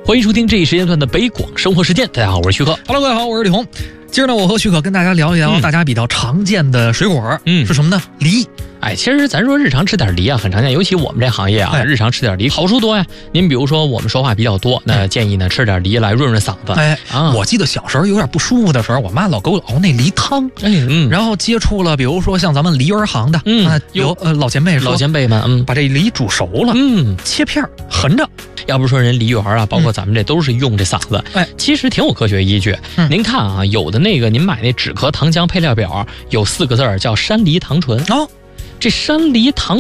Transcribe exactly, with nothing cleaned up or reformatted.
欢迎收听这一时间段的北广生活事件。大家好，我是徐克。 Hello， 各位好，我是李红。今儿呢，我和徐可跟大家聊一聊大家比较常见的水果，嗯，是什么呢？梨。 哎，其实咱说日常吃点梨啊，很常见，尤其我们这行业啊，哎、日常吃点梨好处多呀。您比如说我们说话比较多，那建议呢吃点梨来润润嗓子。 哎，啊、我记得小时候有点不舒服的时候，我妈老给我熬那梨汤。哎，嗯，然后接触了，比如说像咱们梨园行的，嗯，啊、有呃老前辈说， 老前辈们，嗯， 把这梨煮熟了，嗯，切片横着。 要不说人梨园啊，包括咱们这都是用这嗓子，哎，其实挺有科学依据。嗯、您看啊，有的那个您买那止咳糖浆配料表有四个字儿叫山梨糖醇哦，这山梨糖。